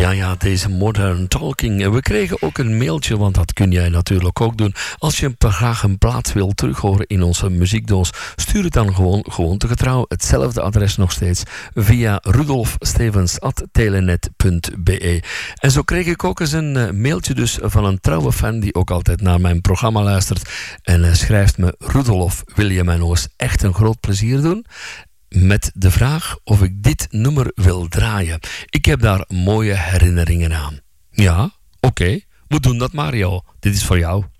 Ja, deze Modern Talking. We kregen ook een mailtje, want dat kun jij natuurlijk ook doen. Als je graag een plaat wil terughoren in onze muziekdoos, stuur het dan gewoon te getrouw. Hetzelfde adres nog steeds via rudolfstevens@telenet.be. En zo kreeg ik ook eens een mailtje dus van een trouwe fan die ook altijd naar mijn programma luistert. En schrijft me: Rudolf, wil je mij nog eens echt een groot plezier doen? Met de vraag of ik dit nummer wil draaien. Ik heb daar mooie herinneringen aan. Ja, oké, we doen dat, Mario. Dit is voor jou.